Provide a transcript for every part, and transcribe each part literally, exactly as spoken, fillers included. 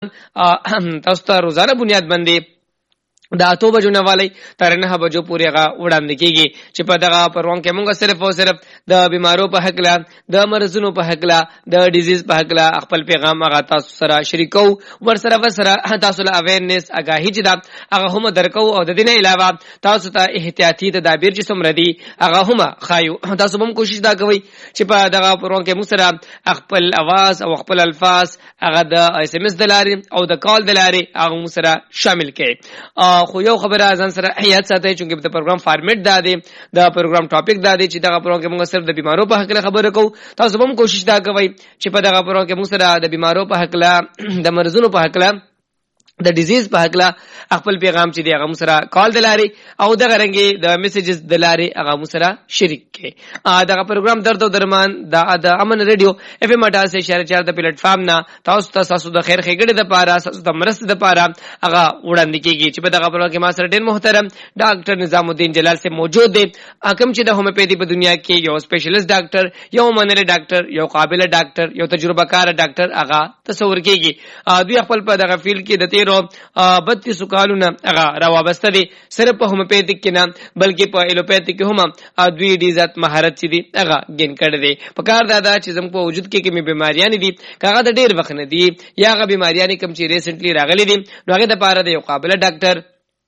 تاسو ته روزانه بنیاد باندې دا اته بجو نه والی تر نه بجو پورې هغه وړاندې کیږي چې په دغه پروګرام کې موږ صرف او صرف د بیمارو په حق لا د مرزونو په حق لا د ډیزیز په حق لا خپل پیغام هغه تاسو سره شریکو ور سره ور سره تاسو له اویرنس اگاهی چې دا هغه هم درکو او د دې نه علاوه تاسو ته احتیاطي تدابیر چې څومره دي هغه هم خایو تاسو هم کوشش دا کوئ چې په دغه پروګرام کې موږ سره خپل आवाज او خپل الفاظ هغه د اس ام اس د لارې او د کال د لارې هغه موږ سره شامل کړئ خو یو خبره ځان سره یاد ساتئ چې د پروګرام فارمیټ دا دی د پروګرام ټاپک دا دی چې دغه پروګرام کې موږ صرف د بیمارو په حق له خبرې کوو تاسو هم کوشش دا کوئ چې په دغه پروګرام کې موږ سره د بیمارو په حق له د مرزونو په حق له د ډیزیز په حق له خپل پیغام چې دی هغه مسره کال دلاري او دغه رنګي د میسجز دلاري هغه مسره شریک کړي دغه پروګرام درد او درمان د امن ریډیو اف ام اټا سه شهر چار د پلیټ فارم نه تاسو ته تاسو د خیر خګړې د پاره تاسو د مرست د پاره هغه وړاندې کیږي چې په دغه پروګرام کې ما سره ډېر محترم ډاکټر نظام الدین جلال سے موجود دي حکم چې د هومیوپیتي په دنیا کې یو سپیشلیست ډاکټر یو منل ډاکټر یو قابل ډاکټر یو تجربه کار ډاکټر هغه تصور کیږي دوی خپل په دغه فیلډ کې د بتیس کالونه هغه راوبسته دي صرف په هومیوپیتیک کې نه بلکې په ایلوپیتیک کې هم دوی ډیر زیات مهارت چي دي هغه ګین کړی دي په کار دا چې زموږ په وجود کې کومې بیماریاں دي هغه د ډیر وخت نه دي یا هغه بیماریاں کوم چې ریسنټلی راغلي دي نو هغه د پاره د یو قابل ډاکټر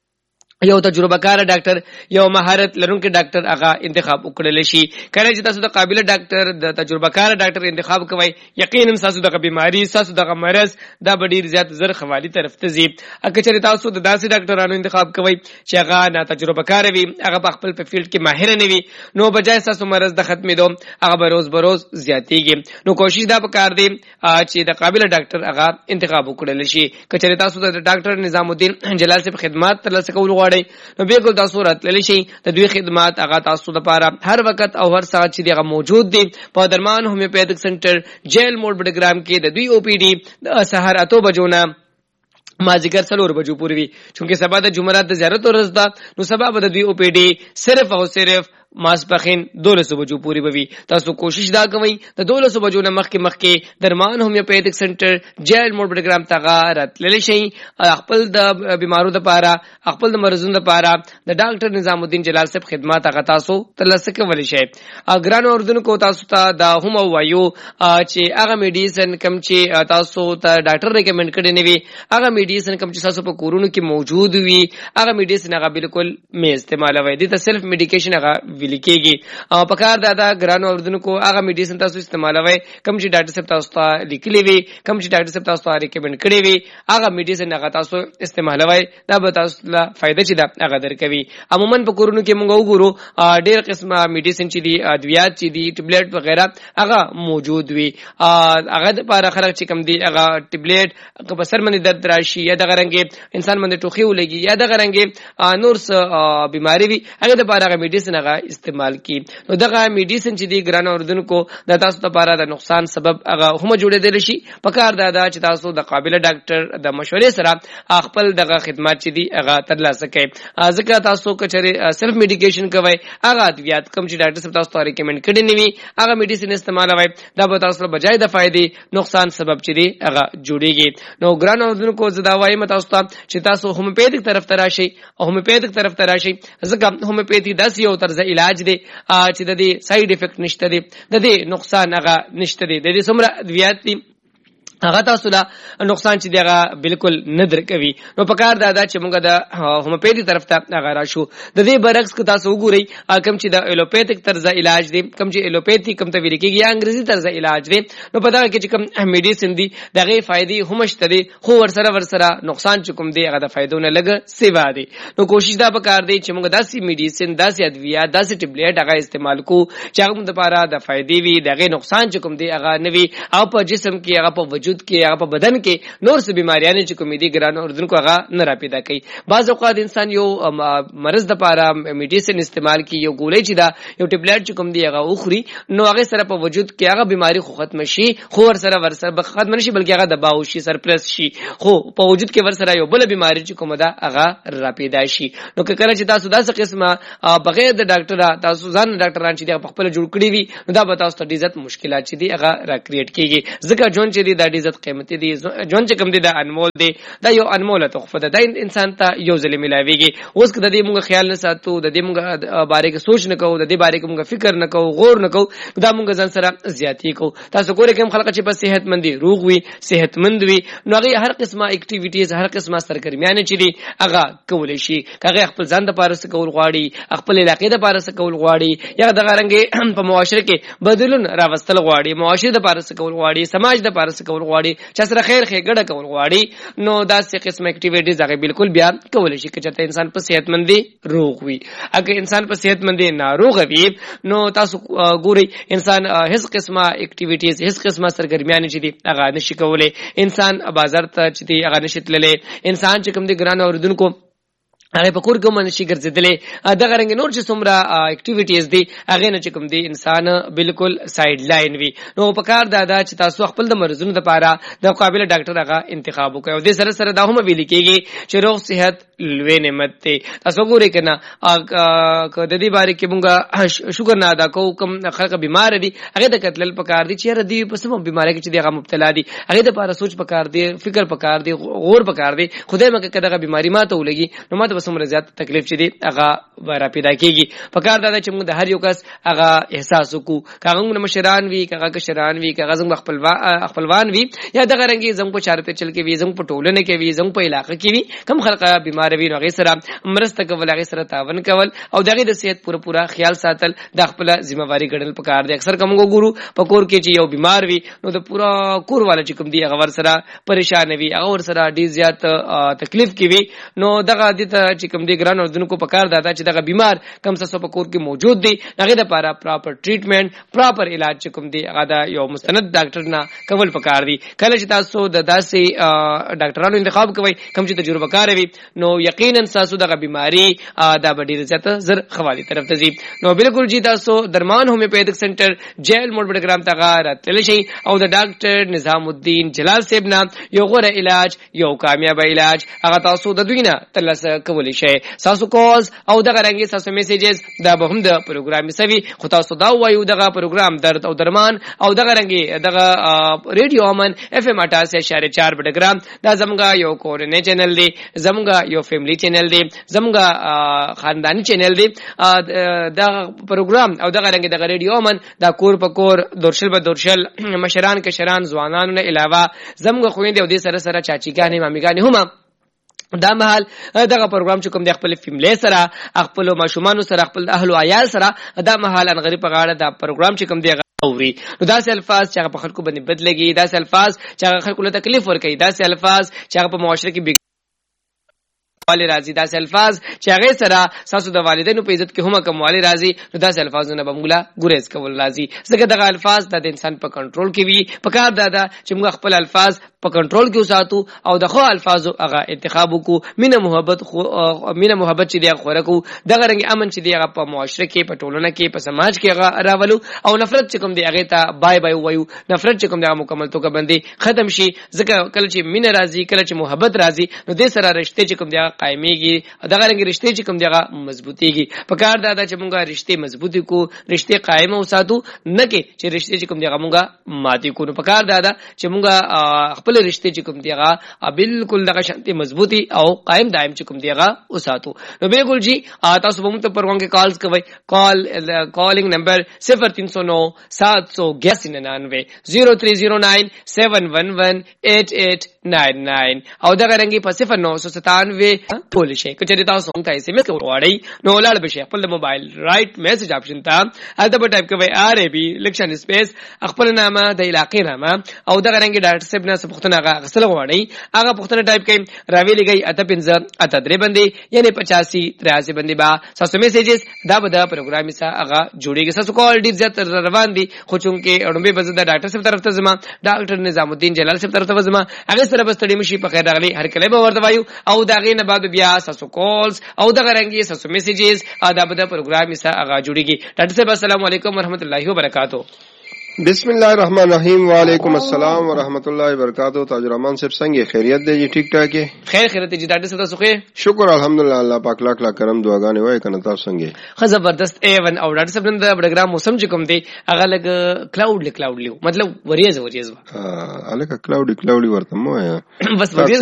یو تجربه کار ډاکټر یو مهارت لرونکي ډاکټر هغه انتخاب وکړل شي کله چې تاسو د قابل ډاکټر د تجربه کار ډاکټر انتخاب کوئ یقینا تاسو د بیماری تاسو د مرز دا ډیر زیات زر خوالي طرف ته زی اګه چې تاسو د داسې ډاکټرانو انتخاب کوئ چې هغه نه تجربه کار وي هغه په خپل په فیلډ کې ماهر نه وي نو بجای تاسو مرز د ختمېدو هغه به روز به روز زیاتېږي نو کوشش دا وکړ دي چې د قابل ډاکټر هغه انتخاب وکړل شي کچې تاسو د ډاکټر نظام الدین جلال سے خدمات ترلاسه کول نو بیګل تاسو راتللی شي د دوی خدمات هغه تاسو لپاره هر وخت او هر ساعت چې دغه موجود دي په درمان هومیوپیتیک سنټر جیل موډ بډګرام کې د دوی او پی ډي د سحر اتو بجونه مازیګر څلور بجو پورې وي چونکه سبا د جمعرات د زیارت ورځ ده نو سبا به د دوی او پی ډي صرف او صرف ماسپخین دولسو بجو پوری بوي تاسو کوشش دا کوئ د دولسو بجو نه مخکې مخکې درمان هومیوپیتیک سنټر جیل موډ پروګرام ته راتللی شي خپل د بیمارو د پاره خپل د مرزونو د پاره د ډاکټر نظام الدین جلال صاحب خدمات هغه تاسو ترلاسه کولی شئ ګران اوردونکو کو تاسو ته دا هم وایو چې هغه میډیسن کم چې تاسو ته ډاکټر ریکمند کړی نه وي هغه میډیسن کم چې تاسو په کورونو کې موجود وي هغه میډیسن هغه بالکل می استعمالوي دي ته سیلف میډیکیشن هغه ویل کېږي او په کار دا دا ګران اوردونکو هغه میډیسن تاسو استعمالوي کوم چې ډاکټر صاحب تاسو ته لیکلي وي کوم چې ډاکټر صاحب تاسو ته ریکمند کړی وي هغه میډیسن هغه تاسو استعمالوي دا به تاسو ته فائدہ چي دا هغه درکوي عموما په کورونو کې موږ وګورو ډېر قسمه میډیسن چې دي ادویات چې دي ټابلیټ وغیرہ هغه موجود وي هغه لپاره خلک چې کوم دي هغه ټابلیټ که په سر باندې درد راشي یا دغه رنګ انسان باندې ټوخي ولګي یا دغه رنګ نور څه بیماری وي هغه لپاره هغه میډیسن هغه استعمال کی نو دغه میډیسن چې دی ګران اوردونکو د تاسو لپاره د نقصان سبب هغه هم جوړېدل شي په کار دا دا چې تاسو د قابل ډاکټر د مشورې سره خپل دغه خدمات چې دی هغه ترلاسه کړئ ځکه تاسو کچره سیلف میډیکیشن کوي هغه ادویات کوم چې ډاکټر صاحب تاسو ته ریکمند کړی نیوي هغه میډیسن استعمالوي دا به تاسو له بجای د فائدې نقصان سبب چې دی هغه جوړیږي نو ګران اوردونکو زدا وایم تاسو ته چې تاسو هومیوپیتیک طرف ته راشي هومیوپیتیک طرف ته راشي ځکه هومیوپیتي داسې یو طرز علاج دی چې د دې ساید افیکټ نشته دي د دې نقصان هغه نشته دي د دې څومره ادویات دي هغه تاسو لا نقصان چې دیغه بالکل نه درکوي نو په کار دا دا چې موږ د هومیوپیتي طرف ته هغه راشو د دې برعکس که تاسو وګورئ کوم چې د ایلوپیتیک طرز علاج دی کوم چې ایلوپیتي کوم ته ویل کېږي یا انګریزي طرز علاج دی نو په دا کې چې کوم میډیسن دی دغه فائدې هم شته دي خو ورسره ورسره نقصان چې کوم دی هغه د فائدو نه لګ سیوا دی نو کوشش دا وکړ دی چې موږ داسې میډیسن داسې ادویات داسې ټابلیټ هغه استعمال کو چې هغه موږ لپاره د فائدې وي دغه نقصان چې کوم دی هغه نه وي او په جسم کې هغه په وجود کې هغه په بدن کې نور څه بیماریاں چې کومې دي ګران اوردونکو هغه نه را پیدا کوي بعض اوقات انسان یو مرض د پاره میډیسن استعمال کوي یو ګولۍ چې دا یو ټابلیټ چې کوم دی هغه اخري نو هغه سره په وجود کې هغه بیماری خو ختم شي خو ور سره ور سره ختم نشي بلکې هغه د باو شي سرپلس شي خو په وجود کې ور سره یو بل بیماری چې کومه ده هغه را پیدا شي نو که کله چې تاسو داسې قسمه بغیر د ډاکټر تاسو ځان ډاکټران چې د خپل جوړ کړی وي نو دا به تاسو ته ډیزت مشکلات چې دي هغه را کریټ کیږي ځکه جون چې دا عزت قیمتي دي ژوند چې کوم دي دا انمول دي دا یو انموله تحفه ده دا انسان ته یو ځل ملاويږي اوس کده دې موږ خیال نه ساتو د دې موږ باره کې سوچ نه کوو د دې باره کې موږ فکر نه کوو غور نه کوو دا موږ ځان سره زیاتی کوو تاسو ګورئ کوم خلک چې په صحت مندي روغ وي صحت مند وي نو هغه هر قسمه اکټیویټیز هر قسمه سرګرمیان چې دي هغه کولای شي هغه خپل ځان د پاره کول غواړي خپل علاقې د پاره کول غواړي یا د غرنګ په معاشره کې بدلون راوستل غواړي معاشره د پاره کول غواړي سماج د پاره کول غواړي چې سره خیر خېګړه کول غواړي نو دا څه قسمه اکټیویټیز هغه بالکل بیا کولای شي چې انسان په صحت مندي روغ وي اګه انسان په صحت مندي ناروغ وي نو تاسو ګوري انسان هیڅ قسمه اکټیویټیز هیڅ قسمه سرګرمیان چې دي هغه نشي کولای انسان بازار ته چې دي هغه نشي تللی انسان چې کوم دي ګران اوردونکو هغه په کور کې منشي ګرځیدلې دغه رنګ نور چې څومره اکټیویټیز دي هغه نه چې کوم دي انسان بالکل سایډ لاین وي نو په کار دا دا چې تاسو خپل د مرزونو لپاره د قابل ډاکټر هغه انتخاب وکړئ او د سره سره دا هم ویل کېږي چې روغ صحت لوی نعمت دی تاسو ګورئ کنه که د دې باره کې مونږه شکر نه ادا کوو کوم خلک بیمار دي هغه د قتل په کار دي چې ردی په سم بیماری کې چې دغه مبتلا دي هغه د لپاره سوچ په کار دي فکر په کار دي غور په کار دي خدای مکه کداغه بیماری ماته ولګي نو ماته سمره زیات تکلیف چي دي هغه را پیدا کیږي په کار دا چې موږ د هر یو کس هغه احساس وکړو کاغه موږ مشران وی کاغه کشران وی کاغه زموږ خپلوان خپلوان وی یا دغه رنګي زموږ په چارته چل کې وی زموږ په ټولنه کې وی زموږ په علاقې کې وی کم خلک بیمار وی نو هغه سره مرسته کول هغه سره تعاون کول او دغه د صحت پوره پوره خیال ساتل د خپل ذمہواری ګڼل پکار دي اکثر کوم ګورو په کور کې چې یو بیمار وی نو د پورا کور والا چې کوم دی هغه ور سره پریشان وی هغه ور سره ډیر زیات تکلیف کې وی نو دغه د چې کوم دی ګران اوردونکو په کار دادا چې دغه بیمار کم څه په کور کې موجود دی هغه د لپاره پراپر ټریټمنټ پراپر علاج چې کوم دی هغه د یو مستند ډاکټر نه کول پکار دی کله چې تاسو د داسې ډاکټرانو انتخاب کوئ کوم چې تجربه کار وي نو یقینا تاسو دغه بیماری دا به ډیر زیات زر خوالي طرف ته ځي نو بالکل جی تاسو درمان هومیوپیتھک سنټر جیل موډ بډګرام ته راتل شي او د ډاکټر نظام الدین جلال صاحب نه یو غوره علاج یو کامیاب علاج هغه تاسو د دوی نه ترلاسه کولی شئ تاسو کالز او دغه رنګي تاسو میسیجز دا به هم د پروګرام سوي خو تاسو دا وایو دغه پروګرام درد او درمان او دغه رنګي دغه ریډیو امن اف ام اٹھاسی اشاریه چار بډګرام دا زموږ یو کورنۍ چینل دی زموږ یو فیملی چینل دی زموږ خاندانی چینل دی دا پروګرام او دغه رنګي دغه ریډیو امن دا کور په کور دورشل به دورشل مشران کشران ځوانانو نه علاوه زموږ خويندې او د سره سره چاچیګانې ماميګانې هم دا مهال دغه پروګرام چې کوم د خپل فیملی سره خپل ماشومان سره خپل اهل او عیال سره دا مهال ان غریب غاړه دا پروګرام چې کوم دی اوري نو داسې الفاظ چې په خلکو باندې بدلږي داسې الفاظ چې خلکو له تکلیف ورکړي داسې الفاظ چې په معاشره کې والی راضی داسې الفاظ چې هغه سره تاسو د والدینو په عزت کې هم کوم والی راضی نو داسې الفاظونه به موږ ګریز کول راضی ځکه دغه الفاظ د انسان په کنټرول کې وي په کار دا چې موږ خپل الفاظ په کنټرول کې وساتو او د خو الفاظو هغه انتخاب وکړو مینه محبت خو مینه محبت چې دی خوره کو دغه رنګ امن چې دی هغه په معاشره کې په ټولنه کې په سماج کې هغه راولو او نفرت چې کوم دی هغه ته بای بای وایو نفرت چې کوم دی مکمل توګه باندې ختم شي ځکه کله چې مینه راځي کله چې محبت راځي نو د سره رشته چې کوم دی قائميږي دغه رنګ رشته چې کوم دی هغه مضبوطيږي په کار دا چې موږ رشته مضبوطي کو رشته قائم وساتو نه کې چې رشته چې کوم دی هغه موږ ماتي کو نو په کار دا چې موږ خپل رشته چې کوم دی هغه بالکل دغه شانتي مضبوطي او قائم دائم چې کوم دی هغه وساتو نو بالکل جی تاسو به موږ ته پروګرام کې کالز کوي کال کالینګ نمبر صفر تین سو نو سات سو گیارہ ننانوے زیرو تھری زیرو نائن سیون ون ون ایٹ ایٹ نائن نائن او دغه رنګي په صفر نو سو ستانوے ټول شي کچې تاسو څنګه ایس ایم ایس کوړی نو لاړ بشي خپل موبایل رائټ میسج آپشن ته البته په ټایپ کوي ار ای بي لکشن سپیس خپل نامه د علاقې نامه او دغه رنګي ډاکټر صاحب نه پښتنه غسل غواړي هغه پښتنه ټایپ کوي راوی لګي اته پنځه اته درې باندې یعنی پچاسی تریاسی باندې با تاسو میسیجز دا به د پروګرام سره هغه جوړیږي تاسو کال ډیر زیات روان دي خو چونکه اړمبه بزد ډاکټر صاحب طرف ته زما ډاکټر نظام الدین جلال صاحب طرف ته زما هغه سره بستړي مشي په خیر راغلي هر کله به ورته وایو او داغه نه بعد بیا تاسو کالز او دغه رنګي تاسو میسیجز دا به د پروګرام سره هغه جوړیږي ډاکټر صاحب السلام علیکم ورحمت الله وبرکاتہ بسم الله الرحمن الرحیم. وعلیکم السلام ورحمۃ اللہ وبرکاتہ. تاج الرحمان صاحب څنګه خیریت دی؟ جی ٹھیک ٹھاک ہے. خیر خیریت جی. ډاکټر صاحب تاسو ښه؟ شکر الحمدلله. الله پاک لاک لاک کرم دعاګانې وای کنه. تاسو څنګه؟ ښه زبردست. ای ون او ډاکټر صاحب نن د پروګرام موسم چې کوم دی هغه لګ کلاود کلاود لیو مطلب وریځ وریځ ها الکه کلاودي کلاودي ورته مو بس وریځ